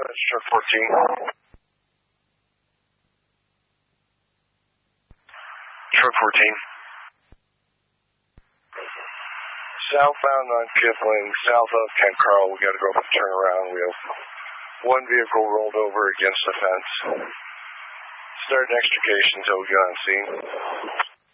Truck 14. Truck 14. Southbound on Kipling, south of Kent Carl. We got to go up and turn around. We have one vehicle rolled over against the fence. Start an extrication until we get on scene.